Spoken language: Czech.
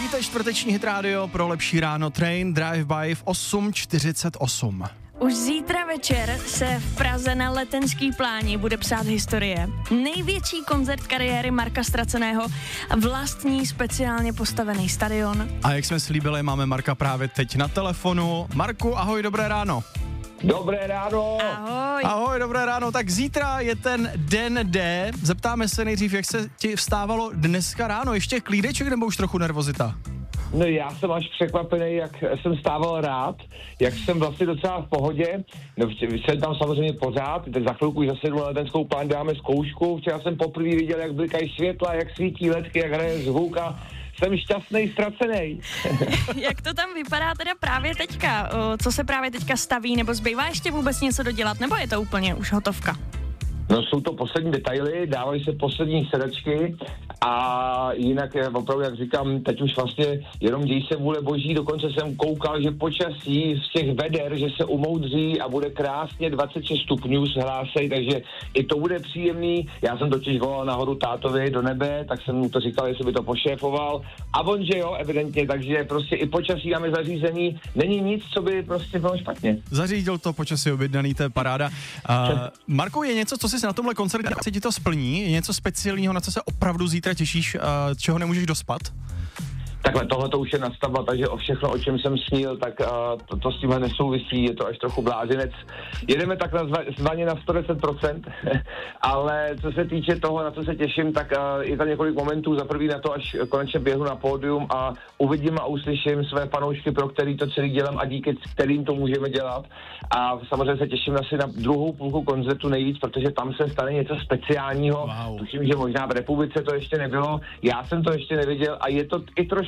Poslouchejte čtvrteční Hit Radio pro lepší ráno. Train Drive By v 8:48. Už zítra večer se v Praze na Letenský pláni bude psát historie. Největší koncert kariéry Marka Ztraceného, vlastní speciálně postavený stadion. A jak jsme slíbili, máme Marka právě teď na telefonu. Marku, ahoj, dobré ráno. Dobré ráno. Ahoj. Ahoj, dobré ráno. Tak zítra je ten den D. Zeptáme se nejdřív, jak se ti vstávalo dneska ráno. Ještě klídeček nebo už trochu nervozita? No já jsem až překvapený, jak jsem stával rád, jak jsem vlastně docela v pohodě. No jsem tam samozřejmě pořád, teď za chvilku už zase jdu na Letenskou plán, dáme zkoušku. Včera jsem poprvé viděl, jak blikají světla, jak svítí ledky, jak hraje zvuk a jsem šťastnej, ztracenej. Jak to tam vypadá teda právě teďka? Co se právě teďka staví, nebo zbývá ještě vůbec něco dodělat, nebo je to úplně už hotovka? No jsou to poslední detaily, dávají se poslední sedačky a jinak opravdu, jak říkám, teď už vlastně jenom děj se vůle boží, dokonce jsem koukal, že počasí z těch veder, že se umoudří a bude krásně 26 stupňů hlásej, takže i to bude příjemný. Já jsem totiž volal nahoru tátovi do nebe, tak jsem mu to říkal, jestli by to pošéfoval a on, že jo, evidentně, takže prostě i počasí máme zařízený, není nic, co by prostě bylo špatně. Zařídil to počasí objednaný, to je paráda. Marku, je něco, co si na tomhle koncertě se ti to splní? Je něco speciálního, na co se opravdu zítra těšíš, čeho nemůžeš dospat? Takhle, tohle to už je nastavba, takže o všechno, o čem jsem snil, tak to s tímhle nesouvisí, je to až trochu blázinec. Jedeme tak zvaně na 110%, ale co se týče toho, na co se těším, tak je tam několik momentů, za prvý na to, až konečně běhnu na pódium a uvidím a uslyším své fanoušky, pro který to celý dělám a díky kterým to můžeme dělat. A samozřejmě se těším asi na druhou půlku koncertu nejvíc, protože tam se stane něco speciálního. Wow. Tuším, že možná v republice to ještě nebylo, já jsem to ještě neviděl a je to i trošku